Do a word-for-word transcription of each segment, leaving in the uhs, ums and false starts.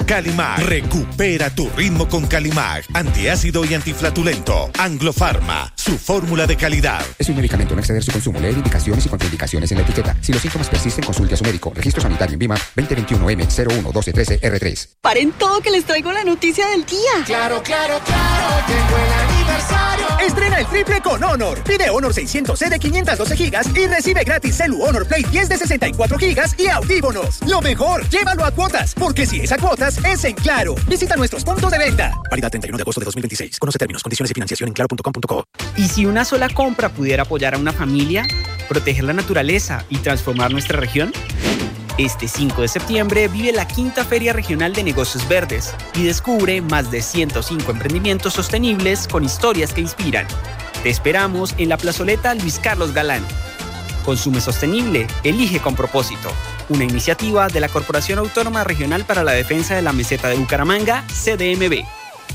Calimag. Recupera tu ritmo con Calimag. Antiácido y antiflatulento. Anglo-Pharma. Su fórmula de calidad. Es un medicamento, no exceder su consumo. Leer indicaciones y contraindicaciones en la etiqueta. Si los síntomas persisten, consulte a su médico. Registro sanitario en VIMA veinte veintiuno M cero uno doce trece R tres. Paren todo que les traigo la noticia del día. Claro, claro, claro. Llegó el aniversario. Estrena el triple con Honor. Pide Honor seiscientos C de quinientos doce gigas y recibe gratis Celu Honor Play diez de sesenta y cuatro gigas y audífonos. Lo mejor, llévalo a cuotas, porque si es a cuotas, es en Claro. Visita nuestros puntos de venta. Válido treinta y uno de agosto de dos mil veintiséis. Conoce términos, condiciones y financiación en claro punto com punto co. ¿Y si una sola compra pudiera apoyar a una familia, proteger la naturaleza y transformar nuestra región? Este cinco de septiembre vive la quinta Feria Regional de Negocios Verdes y descubre más de ciento cinco emprendimientos sostenibles con historias que inspiran. Te esperamos en la plazoleta Luis Carlos Galán. Consume sostenible, elige con propósito. Una iniciativa de la Corporación Autónoma Regional para la Defensa de la Meseta de Bucaramanga, C D M B.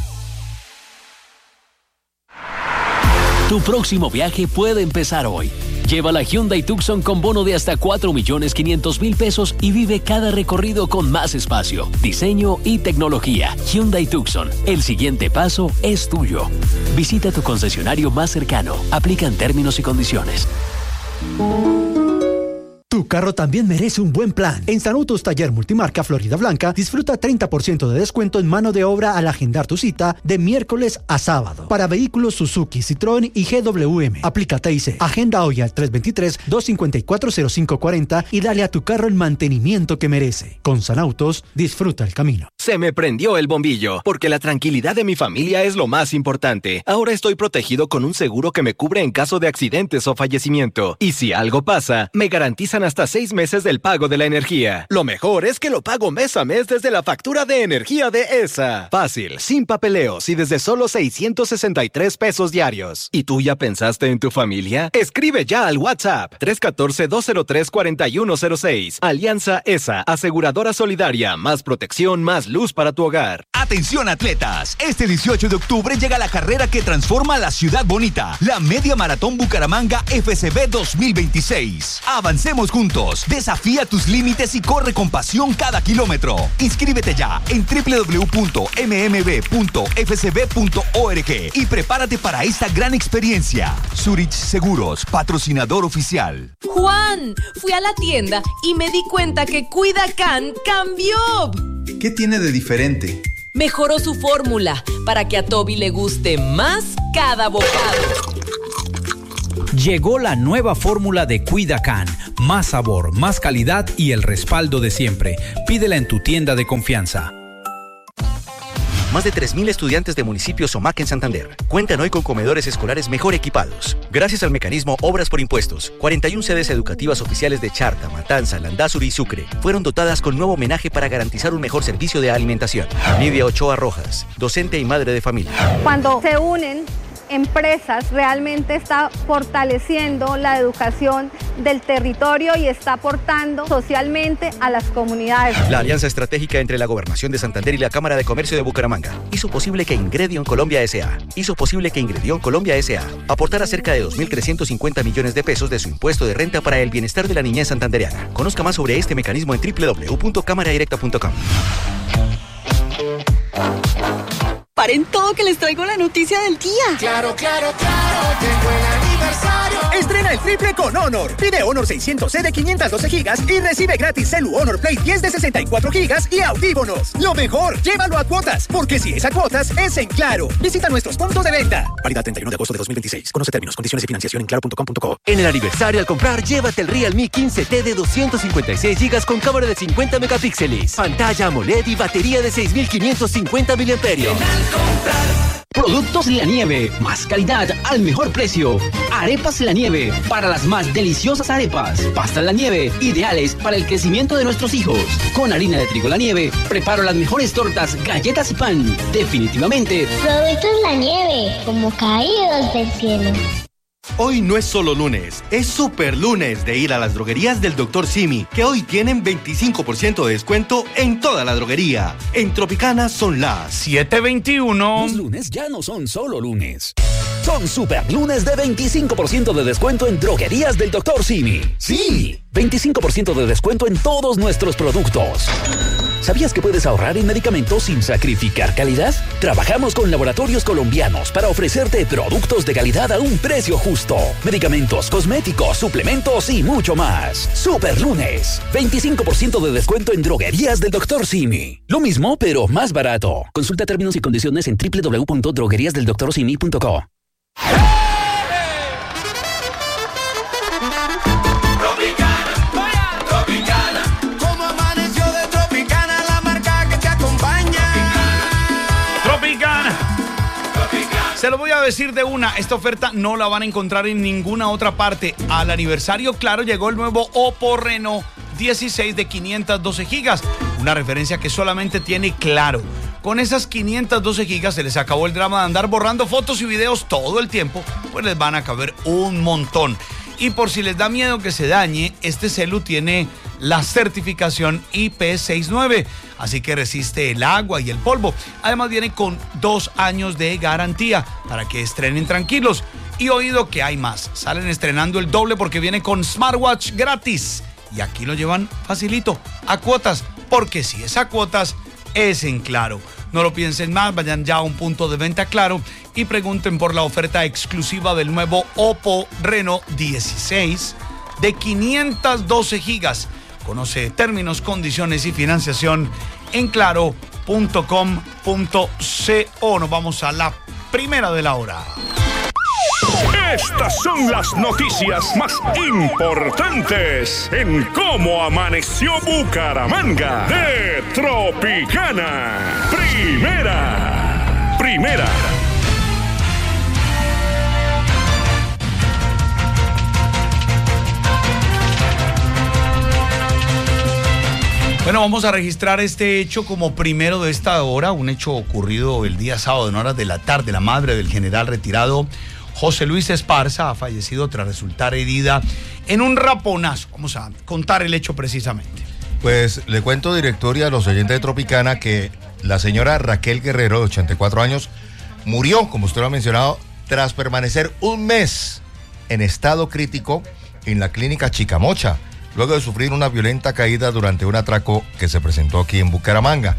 Tu próximo viaje puede empezar hoy. Lleva la Hyundai Tucson con bono de hasta cuatro millones quinientos mil pesos y vive cada recorrido con más espacio, diseño y tecnología. Hyundai Tucson, el siguiente paso es tuyo. Visita tu concesionario más cercano. Aplican términos y condiciones. Tu carro también merece un buen plan. En San Autos Taller Multimarca Florida Blanca, disfruta treinta por ciento de descuento en mano de obra al agendar tu cita de miércoles a sábado. Para vehículos Suzuki, Citroën y G W M. Aplica T I C. Agenda hoy al tres dos tres, dos cinco cuatro, cero cinco cuatro cero y dale a tu carro el mantenimiento que merece. Con San Autos, disfruta el camino. Se me prendió el bombillo, porque la tranquilidad de mi familia es lo más importante. Ahora estoy protegido con un seguro que me cubre en caso de accidentes o fallecimiento. Y si algo pasa, me garantizan hasta seis meses del pago de la energía. Lo mejor es que lo pago mes a mes desde la factura de energía de E S A. Fácil, sin papeleos y desde solo seiscientos sesenta y tres pesos diarios. ¿Y tú ya pensaste en tu familia? Escribe ya al WhatsApp tres uno cuatro, dos cero tres, cuatro uno cero seis. Alianza E S A, aseguradora solidaria, más protección, más luz para tu hogar. Atención atletas, este dieciocho de octubre llega la carrera que transforma la ciudad bonita, la Media Maratón Bucaramanga F C B dos mil veintiséis. Avancemos juntos, desafía tus límites y corre con pasión cada kilómetro. Inscríbete ya en doble u doble u doble u punto eme eme be punto efe ce be punto org y prepárate para esta gran experiencia. Zurich Seguros, patrocinador oficial. Juan, fui a la tienda y me di cuenta que Cuidacan cambió. ¿Qué tiene de diferente? Mejoró su fórmula para que a Toby le guste más cada bocado. Llegó la nueva fórmula de Cuidacan. Más sabor, más calidad y el respaldo de siempre. Pídela en tu tienda de confianza. Más de tres mil estudiantes de municipios Somac en Santander cuentan hoy con comedores escolares mejor equipados. Gracias al mecanismo Obras por Impuestos, cuarenta y una sedes educativas oficiales de Charta, Matanza, Landázuri y Sucre fueron dotadas con nuevo homenaje para garantizar un mejor servicio de alimentación. Nidia Ochoa Rojas, docente y madre de familia. Cuando se unen empresas, realmente está fortaleciendo la educación del territorio y está aportando socialmente a las comunidades. La alianza estratégica entre la Gobernación de Santander y la Cámara de Comercio de Bucaramanga hizo posible que Ingredion Colombia S A hizo posible que Ingredion Colombia S A aportara cerca de dos mil trescientos cincuenta millones de pesos de su impuesto de renta para el bienestar de la niñez santandereana. Conozca más sobre este mecanismo en doble u doble u doble u punto cámara directa punto com. Paren todo que les traigo la noticia del día. Claro, claro, claro, llegó el aniversario. Estrena el triple con Honor. Pide Honor seiscientos C de quinientos doce gigas y recibe gratis Celu Honor Play diez de sesenta y cuatro gigas y audífonos. Lo mejor, llévalo a cuotas, porque si es a cuotas, es en Claro. Visita nuestros puntos de venta. Válido treinta y uno de agosto de dos mil veintiséis. Conoce términos, condiciones y financiación en claro punto com punto co. En el aniversario al comprar, llévate el Realme quince T de doscientos cincuenta y seis gigas con cámara de cincuenta megapíxeles, pantalla AMOLED y batería de seis mil quinientos cincuenta miliamperios. Productos La Nieve, más calidad al mejor precio. Arepas La Nieve, para las más deliciosas arepas. Pastas La Nieve, ideales para el crecimiento de nuestros hijos. Con harina de trigo La Nieve, preparo las mejores tortas, galletas y pan. Definitivamente. Productos La Nieve, como caídos del cielo. Hoy no es solo lunes, es super lunes de ir a las droguerías del doctor Simi, que hoy tienen veinticinco por ciento de descuento en toda la droguería. En Tropicana son las siete veintiuno. Los lunes ya no son solo lunes. Son super lunes de veinticinco por ciento de descuento en droguerías del doctor Simi. Sí, veinticinco por ciento de descuento en todos nuestros productos. ¿Sabías que puedes ahorrar en medicamentos sin sacrificar calidad? Trabajamos con laboratorios colombianos para ofrecerte productos de calidad a un precio justo. Medicamentos, cosméticos, suplementos y mucho más. Super Lunes. veinticinco por ciento de descuento en droguerías del doctor Simi. Lo mismo, pero más barato. Consulta términos y condiciones en doble u doble u doble u punto droguerías del doctor simi punto co. Se lo voy a decir de una, esta oferta no la van a encontrar en ninguna otra parte. Al aniversario, claro, llegó el nuevo Oppo Reno dieciséis de quinientos doce gigas, una referencia que solamente tiene Claro. Con esas quinientos doce gigas se les acabó el drama de andar borrando fotos y videos todo el tiempo, pues les van a caber un montón. Y por si les da miedo que se dañe, este celu tiene la certificación I P sesenta y nueve, así que resiste el agua y el polvo. Además viene con dos años de garantía para que estrenen tranquilos. Y oído que hay más, salen estrenando el doble porque viene con smartwatch gratis. Y aquí lo llevan facilito, a cuotas, porque si es a cuotas, es en Claro. No lo piensen más, vayan ya a un punto de venta Claro y pregunten por la oferta exclusiva del nuevo Oppo Reno dieciséis de quinientos doce gigas. Conoce términos, condiciones y financiación en claro punto com punto co. Nos vamos a la primera de la hora. Estas son las noticias más importantes en cómo amaneció Bucaramanga de Tropicana. Primera, primera. Bueno, vamos a registrar este hecho como primero de esta hora, un hecho ocurrido el día sábado en horas de la tarde. La madre del general retirado José Luis Esparza ha fallecido tras resultar herida en un raponazo. Vamos a contar el hecho precisamente. Pues le cuento, director, y a los oyentes de Tropicana que la señora Raquel Guerrero, de ochenta y cuatro años, murió, como usted lo ha mencionado, tras permanecer un mes en estado crítico en la clínica Chicamocha, luego de sufrir una violenta caída durante un atraco que se presentó aquí en Bucaramanga.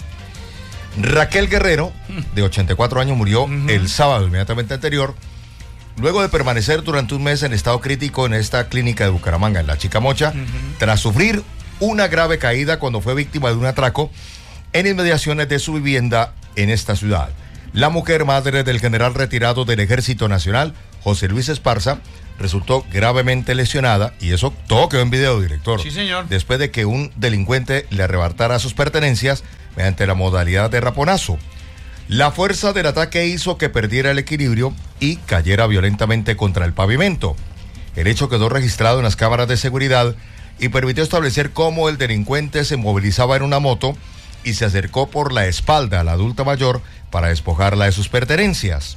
Raquel Guerrero, de ochenta y cuatro años, murió uh-huh. el sábado inmediatamente anterior, luego de permanecer durante un mes en estado crítico en esta clínica de Bucaramanga, en la Chicamocha, uh-huh. tras sufrir una grave caída cuando fue víctima de un atraco en inmediaciones de su vivienda en esta ciudad. La mujer, madre del general retirado del Ejército Nacional, José Luis Esparza, resultó gravemente lesionada, y eso todo quedó en video, director. Sí, señor. Después de que un delincuente le arrebatara sus pertenencias mediante la modalidad de raponazo. La fuerza del ataque hizo que perdiera el equilibrio y cayera violentamente contra el pavimento. El hecho quedó registrado en las cámaras de seguridad y permitió establecer cómo el delincuente se movilizaba en una moto y se acercó por la espalda a la adulta mayor para despojarla de sus pertenencias.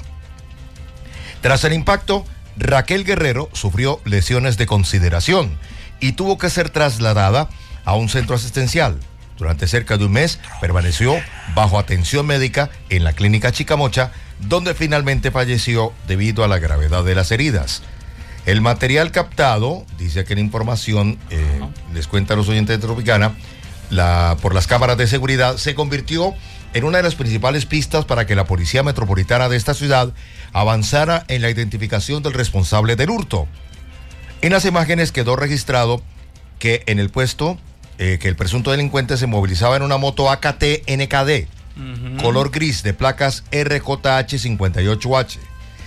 Tras el impacto, Raquel Guerrero sufrió lesiones de consideración y tuvo que ser trasladada a un centro asistencial. Durante cerca de un mes permaneció bajo atención médica en la clínica Chicamocha, donde finalmente falleció debido a la gravedad de las heridas. El material captado, dice aquí la información, eh, les cuenta a los oyentes de Tropicana, la, por las cámaras de seguridad, se convirtió en una de las principales pistas para que la Policía Metropolitana de esta ciudad avanzara en la identificación del responsable del hurto. En las imágenes quedó registrado que en el puesto, eh, que el presunto delincuente se movilizaba en una moto A K T N K D, uh-huh. color gris, de placas R J H cincuenta y ocho H.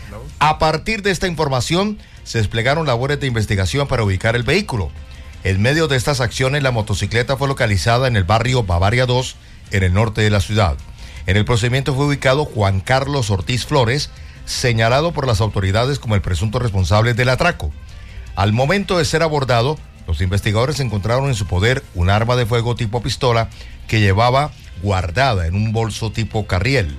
A partir de esta información, se desplegaron labores de investigación para ubicar el vehículo. En medio de estas acciones, la motocicleta fue localizada en el barrio Bavaria dos, en el norte de la ciudad. En el procedimiento fue ubicado Juan Carlos Ortiz Flores, señalado por las autoridades como el presunto responsable del atraco. Al momento de ser abordado, los investigadores encontraron en su poder un arma de fuego tipo pistola que llevaba guardada en un bolso tipo carriel.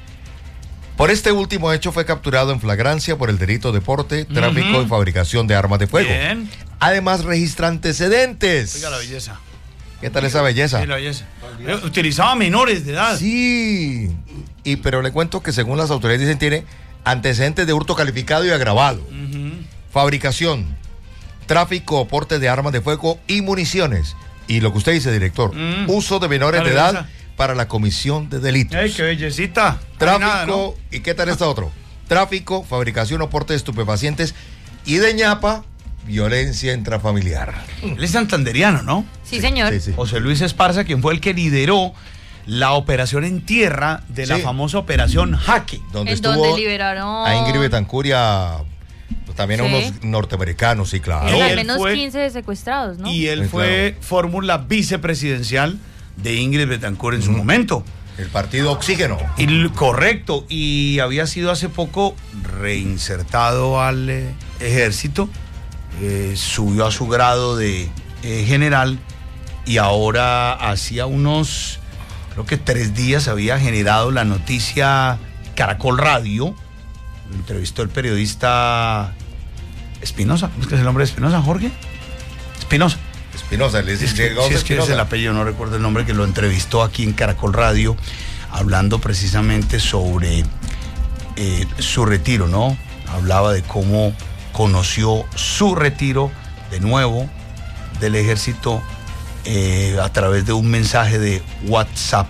Por este último hecho fue capturado en flagrancia por el delito de porte, tráfico uh-huh. y fabricación de armas de fuego. Bien. Además registra antecedentes. Oiga la belleza. ¿Qué tal esa belleza? Sí, la belleza. Utilizaba menores de edad. Sí. Y pero le cuento que según las autoridades dicen tiene antecedentes de hurto calificado y agravado. Uh-huh. Fabricación, tráfico o porte de armas de fuego y municiones, Y lo que usted dice, director, Mm. uso de menores Dale, de edad Rosa. para la comisión de delitos. ¡Ey, qué bellecita! Tráfico, Nada, ¿no? ¿y qué tal está otro? Tráfico, fabricación o porte de estupefacientes y de ñapa, violencia intrafamiliar. Él es santanderiano, ¿no? Sí, señor. Sí, sí. José Luis Esparza, quien fue el que lideró la operación en tierra de la Sí. famosa operación Jaque. Donde En estuvo donde liberaron a Ingrid Betancourt y a, pues, también a Sí. unos norteamericanos, sí, claro. Y al él menos fue- quince secuestrados, ¿no? Y él Sí, fue fórmula vicepresidencial de Ingrid Betancourt en su momento. El partido Oxígeno. Y, l- correcto, y había sido hace poco reinsertado al eh, ejército, eh, subió a su grado de eh, general y ahora hacía unos, creo que tres días había generado la noticia Caracol Radio, lo entrevistó el periodista Espinosa, ¿cómo es que es el nombre de Espinosa, Jorge? Espinosa. Espinosa, le Sí, es dice que, sí, es que es el apellido, no recuerdo el nombre, que lo entrevistó aquí en Caracol Radio, hablando precisamente sobre eh, su retiro, ¿no? Hablaba de cómo conoció su retiro de nuevo del ejército eh, a través de un mensaje de WhatsApp.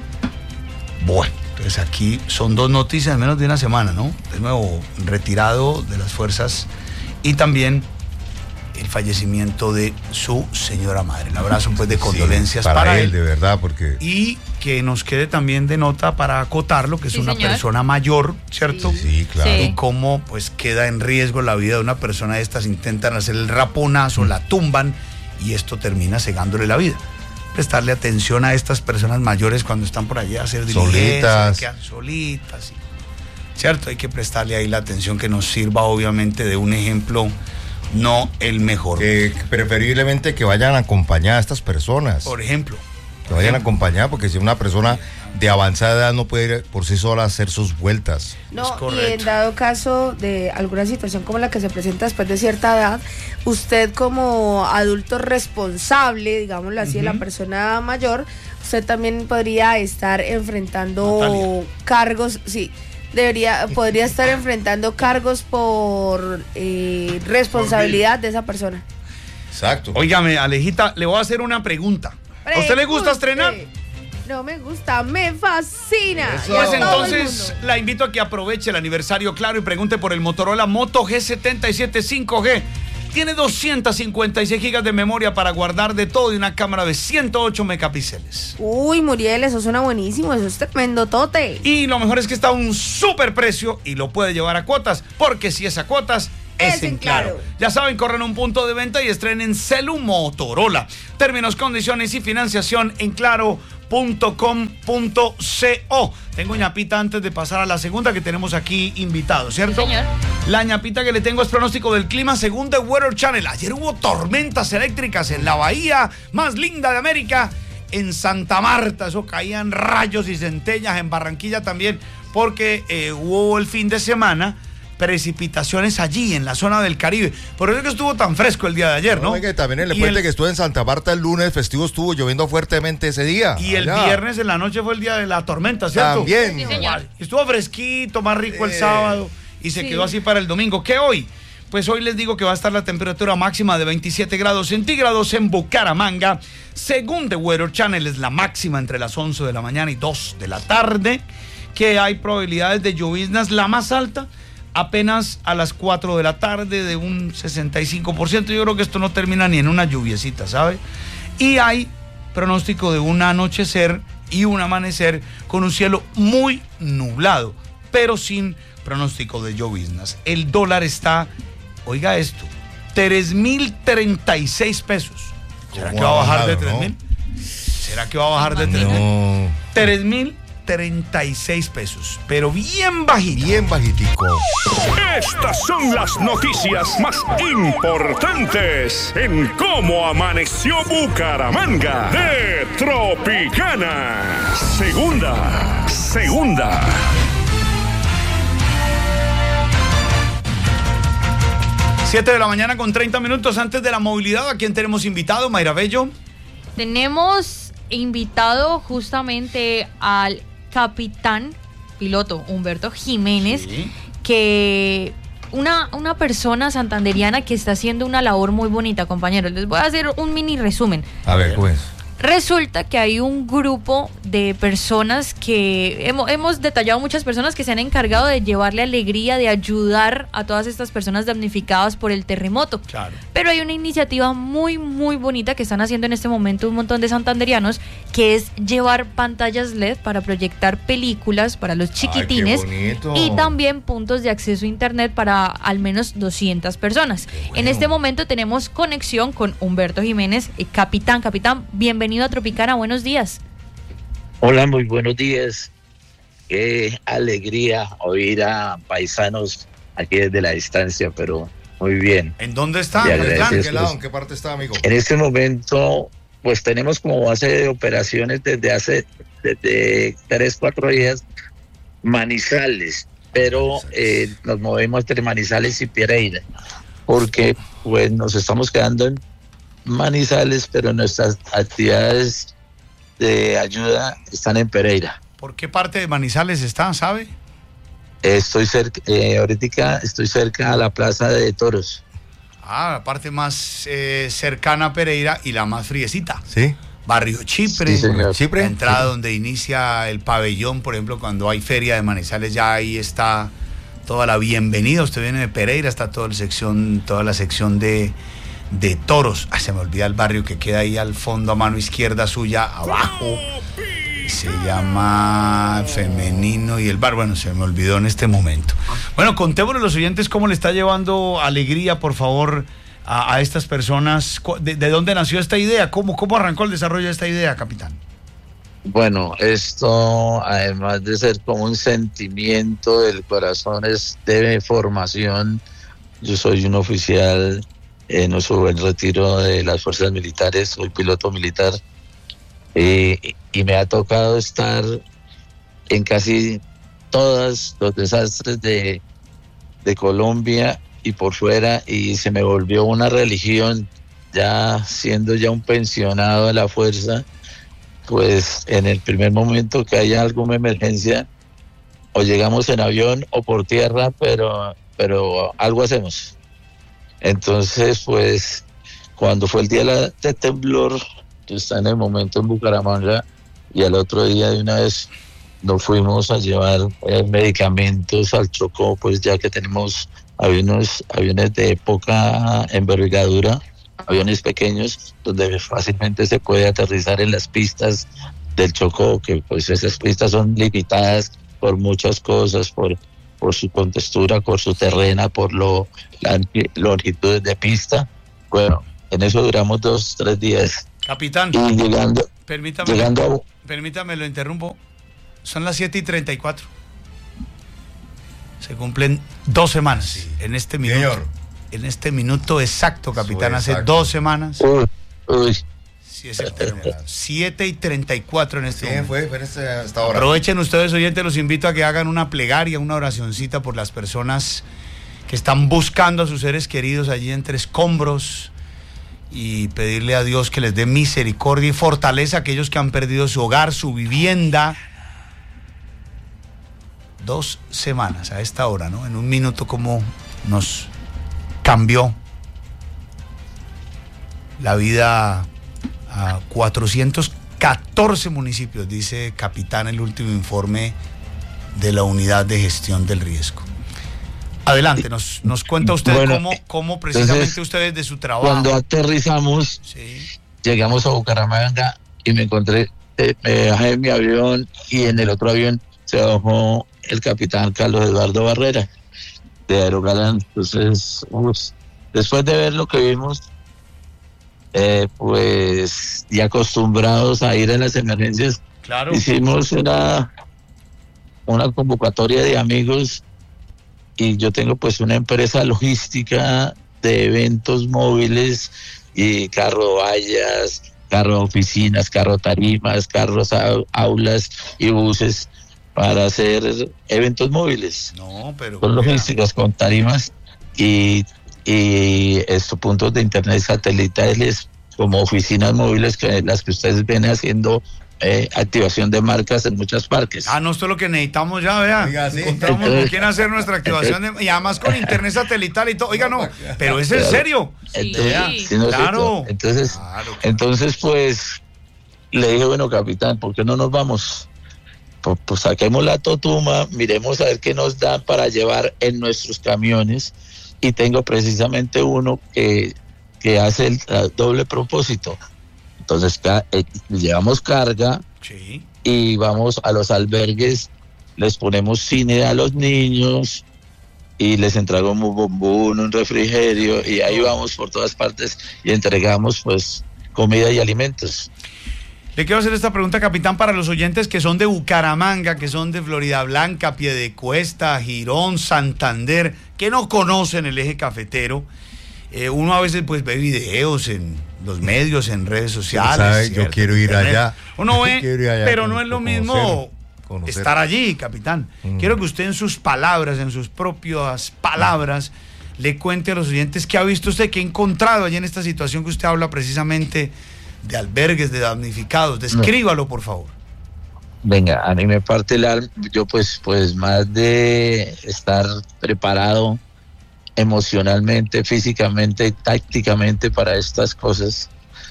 Bueno, entonces aquí son dos noticias en menos de una semana, ¿no? De nuevo, retirado de las fuerzas y también el fallecimiento de su señora madre. El abrazo pues de condolencias Sí, para, para él, él. de verdad, porque Y que nos quede también de nota para acotarlo, que es Sí, una señor. persona mayor, ¿cierto? sí, claro. Sí. Y cómo pues queda en riesgo la vida de una persona de estas, intentan hacer el raponazo, la tumban y esto termina cegándole la vida. Prestarle atención a estas personas mayores cuando están por allá a hacer diligencias, Solitas. quedan solitas, sí. ¿Cierto? Hay que prestarle ahí la atención que nos sirva obviamente de un ejemplo, no el mejor. que preferiblemente que vayan acompañadas estas personas. Por ejemplo. Que vayan acompañadas, porque si una persona de avanzada edad no puede ir por sí sola a hacer sus vueltas. No, Es y correcto. en dado caso de alguna situación como la que se presenta después de cierta edad, usted como adulto responsable, digámoslo así, de la Ujú. persona mayor, usted también podría estar enfrentando Natalia. cargos, sí, debería, podría estar enfrentando cargos por eh, responsabilidad de esa persona. Exacto. Óigame, Alejita, le voy a hacer una pregunta. ¿A usted le gusta estrenar? No me gusta, me fascina. Eso. Y a Pues todo el entonces mundo. la invito a que aproveche el aniversario, claro, y pregunte por el Motorola Moto G setenta y siete cinco G. Tiene doscientas cincuenta y seis gigas de memoria para guardar de todo y una cámara de ciento ocho megapíxeles. Uy, Muriel, eso suena buenísimo, eso es tremendo tote. Y lo mejor es que está a un super precio y lo puede llevar a cuotas, porque si es a cuotas, es, Es en en claro. Claro. Ya saben, corren un punto de venta y estrenen Celu Motorola. Términos, condiciones y financiación en claro punto com punto co. Tengo ñapita antes de pasar a la segunda que tenemos aquí invitado, ¿cierto? Sí, señor. La ñapita que le tengo es pronóstico del clima según The Weather Channel. Ayer hubo tormentas eléctricas en la bahía más linda de América, en Santa Marta. Eso caían rayos y centellas, en Barranquilla también, porque eh, hubo el fin de semana precipitaciones allí en la zona del Caribe. Por eso es que estuvo tan fresco el día de ayer, ¿no? Oiga, y también en el Y puente el- que estuve en Santa Marta el lunes festivo estuvo lloviendo fuertemente ese día. Y el allá. viernes en la noche fue el día de la tormenta, ¿cierto? También. Sí, señor. Igual. Estuvo fresquito, más rico el Eh. sábado y se Sí. quedó así para el domingo. ¿Qué hoy? Pues hoy les digo que va a estar la temperatura máxima de veintisiete grados centígrados en Bucaramanga. Según The Weather Channel es la máxima entre las once de la mañana y dos de la tarde. Que hay probabilidades de lloviznas, la más alta apenas a las cuatro de la tarde de un sesenta y cinco por ciento. Yo creo que esto no termina ni en una lluviecita, ¿sabe? Y hay pronóstico de un anochecer y un amanecer con un cielo muy nublado, pero sin pronóstico de lloviznas. El dólar está, oiga esto, tres mil treinta y seis pesos. ¿Será ¿Cómo que va a ha bajar de bajado, tres no? mil? ¿Será que va a bajar de tres mil? No, tres mil treinta y seis pesos, pero bien bajito. bien bajitico. Estas son las noticias más importantes en cómo amaneció Bucaramanga de Tropicana. Segunda, segunda. siete de la mañana con treinta minutos antes de la movilidad. ¿A quién tenemos invitado, Mayra Bello? Tenemos invitado justamente al capitán piloto Humberto Jiménez, Sí. que una, una persona santanderiana que está haciendo una labor muy bonita, compañeros. Les voy a hacer un mini resumen. A ver, pues. Resulta que hay un grupo de personas que hemos, hemos detallado muchas personas que se han encargado de llevarle alegría, de ayudar a todas estas personas damnificadas por el terremoto. Claro. Pero hay una iniciativa muy, muy bonita que están haciendo en este momento un montón de santanderianos, que es llevar pantallas L E D para proyectar películas para los chiquitines. Ay, qué bonito. Y también puntos de acceso a internet para al menos doscientas personas. Bueno. En este momento tenemos conexión con Humberto Jiménez, eh, capitán. Capitán, bienvenido a Tropicana, buenos días. Hola, muy buenos días. Qué alegría oír a paisanos aquí desde la distancia, pero muy bien. ¿En dónde está? ¿En qué lado? ¿En qué parte está, amigo? En este momento, pues tenemos como base de operaciones desde hace desde tres, cuatro días Manizales, pero eh, nos movemos entre Manizales y Pereira, porque pues nos estamos quedando en Manizales, pero nuestras actividades de ayuda están en Pereira. ¿Por qué parte de Manizales está, sabe? Estoy cerca, eh, ahorita estoy cerca a la Plaza de Toros. Ah, la parte más eh, cercana a Pereira y la más friecita. Sí. Barrio Chipre, sí, Chipre. La entrada sí. donde inicia el pabellón, por ejemplo, cuando hay feria de Manizales, ya ahí está toda la bienvenida. Usted viene de Pereira, está toda la sección, toda la sección de de Toros. Ah, se me olvida el barrio que queda ahí al fondo, a mano izquierda suya, abajo. Se llama Femenino y el bar. Bueno, se me olvidó en este momento. Bueno, contémosle a los oyentes cómo le está llevando alegría, por favor, a, a estas personas. ¿De, de dónde nació esta idea? ¿Cómo, ¿Cómo arrancó el desarrollo de esta idea, capitán? Bueno, esto, además de ser como un sentimiento del corazón, es de formación. Yo soy un oficial Eh, no subo el retiro de las fuerzas militares, soy piloto militar eh, y me ha tocado estar en casi todos los desastres de, de Colombia y por fuera, y se me volvió una religión, ya siendo ya un pensionado de la fuerza, pues en el primer momento que haya alguna emergencia, o llegamos en avión o por tierra, pero, pero algo hacemos. Entonces, pues, cuando fue el día de temblor, yo estaba en el momento en Bucaramanga y al otro día de una vez nos fuimos a llevar eh, medicamentos al Chocó, pues ya que tenemos aviones, aviones de poca envergadura, aviones pequeños, donde fácilmente se puede aterrizar en las pistas del Chocó, que pues esas pistas son limitadas por muchas cosas, por... por su contextura, por su terrena, por lo la longitud de pista. Bueno, en eso duramos dos, tres días. Capitán, y llegando, permítame, llegando a... permítame, lo interrumpo. Son las siete y treinta y cuatro. Se cumplen dos semanas sí. en este minuto. Señor. En este minuto exacto, capitán, hace exacto. dos semanas. Uy, uy. Sí, es el siete y treinta y cuatro en este sí, momento. fue, fue en este, hasta ahora. Aprovechen ustedes, oyentes, los invito a que hagan una plegaria, una oracioncita por las personas que están buscando a sus seres queridos allí entre escombros y pedirle a Dios que les dé misericordia y fortaleza a aquellos que han perdido su hogar, su vivienda. Dos semanas a esta hora, ¿no? En un minuto, cómo nos cambió la vida a cuatrocientos catorce municipios, dice capitán el último informe de la unidad de gestión del riesgo. Adelante, nos, nos cuenta usted bueno, cómo, cómo precisamente entonces, ustedes de su trabajo. Cuando aterrizamos, sí. llegamos a Bucaramanga y me encontré, eh, me bajé en mi avión y en el otro avión se bajó el capitán Carlos Eduardo Barrera de Aerogalán. Entonces, pues, después de ver lo que vimos, Eh, pues y acostumbrados a ir en las emergencias, claro. hicimos una una convocatoria de amigos y yo tengo pues una empresa logística de eventos móviles y carro vallas, carro oficinas, carro tarimas, carros aulas y buses para hacer eventos móviles. No, pero con logísticas, con tarimas y y estos puntos de internet satelitales como oficinas móviles, que las que ustedes ven haciendo eh, activación de marcas en muchos parques. Ah, no, esto es lo que necesitamos ya, vea. Oiga, sí. Encontramos Entonces- con quién hacer nuestra activación de, y además con internet satelital y todo. Oiga, no, pero es en Claro. serio. Entonces, Vea, sí, no es claro. cierto. Entonces, entonces, pues, le dije, bueno, capitán, ¿por qué no nos vamos? Pues, pues saquemos la totuma, miremos a ver qué nos dan para llevar en nuestros camiones. Y tengo precisamente uno que, que hace el, el doble propósito. Entonces, ca- eh, llevamos carga y vamos a los albergues, les ponemos cine a los niños y les entregamos un bombón, un refrigerio, y ahí vamos por todas partes y entregamos pues comida y alimentos. Le quiero hacer esta pregunta, capitán, para los oyentes que son de Bucaramanga, que son de Florida Blanca, Piedecuesta, Girón, Santander, que no conocen el eje cafetero. Eh, uno a veces pues ve videos en los medios, en redes sociales. ¿Sabe? Yo ¿cierto? quiero ir Internet. allá. Uno ve, Quiero ir allá, pero con- no es lo conocer, mismo conocer. estar allí, capitán. Mm. Quiero que usted en sus palabras, en sus propias palabras, le cuente a los oyentes qué ha visto usted, qué ha encontrado allí en esta situación que usted habla precisamente de albergues, de damnificados. Descríbalo, por favor. Venga, a mí me parte el alma, yo pues, pues más de estar preparado emocionalmente, físicamente, tácticamente para estas cosas.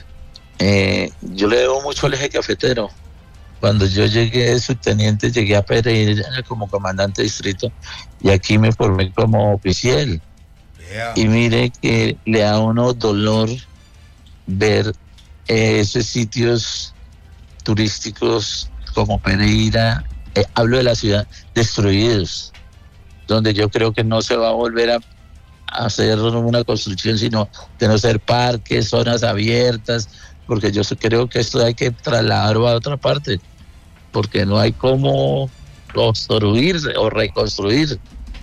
Eh, yo le debo mucho al eje cafetero. Cuando yo llegué de subteniente, llegué a Pereira como comandante de distrito y aquí me formé como oficial. Y mire que le da a uno dolor ver eh, esos sitios turísticos como Pereira, eh, hablo de la ciudad, destruidos, donde yo creo que no se va a volver a hacer una construcción, sino de no ser parques, zonas abiertas, porque yo creo que esto hay que trasladarlo a otra parte, porque no hay cómo construir o reconstruir.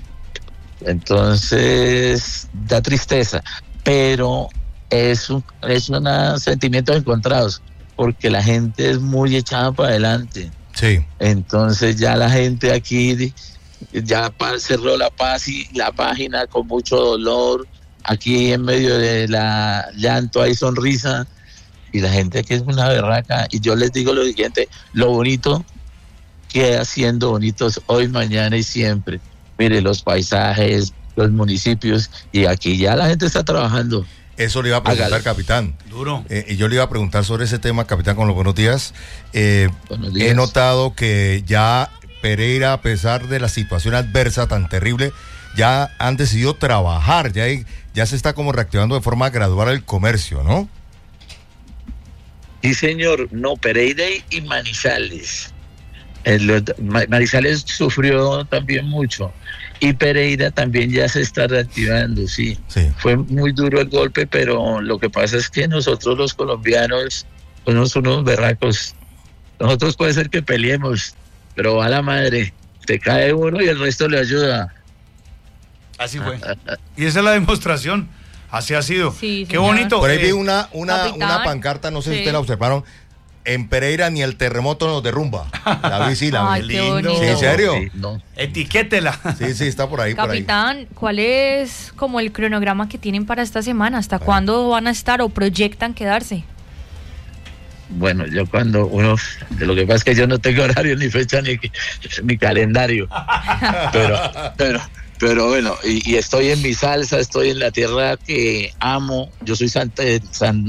Entonces da tristeza, pero es un es unos sentimientos encontrados, porque la gente es muy echada para adelante. Sí. Entonces ya la gente aquí ya pa- cerró la paz y la página con mucho dolor. Aquí en medio de la llanto hay sonrisa y la gente aquí es una berraca. Y yo les digo lo siguiente: lo bonito queda siendo bonitos hoy, mañana y siempre. Mire los paisajes, los municipios, y aquí ya la gente está trabajando. Eso le iba a preguntar, Hágale. capitán. Duro. Eh, y yo le iba a preguntar sobre ese tema, capitán, con los buenos días. Eh, Buenos días. He notado que ya Pereira, a pesar de la situación adversa tan terrible, ya han decidido trabajar, ya, hay- ya se está como reactivando de forma gradual el comercio, ¿no? Sí, señor. No, Pereira y- y Manizales. El- Ma- Manizales sufrió también mucho. Y Pereira también ya se está reactivando, sí. Fue muy duro el golpe, pero lo que pasa es que nosotros los colombianos somos unos berracos. Nosotros puede ser que peleemos, pero va la madre. Te cae uno y el resto le ayuda. Así fue. Y esa es la demostración. Así ha sido. Sí, Qué señor. bonito. Por ahí eh, vi una, una, capitán. una pancarta, no sé si Sí. ustedes la observaron. En Pereira ni el terremoto nos derrumba. La vi, sí, la Ay, vi. qué bonito. Sí, ¿en serio? Sí, no. Etiquétela. Sí, sí, está por ahí, por ahí. Capitán, ¿cuál es como el cronograma que tienen para esta semana? ¿Hasta cuándo van a estar o proyectan quedarse? Bueno, yo cuando uno, de lo que pasa es que yo no tengo horario ni fecha ni, ni calendario, pero, pero, pero bueno, y, y estoy en mi salsa, estoy en la tierra que amo, yo soy Santa, San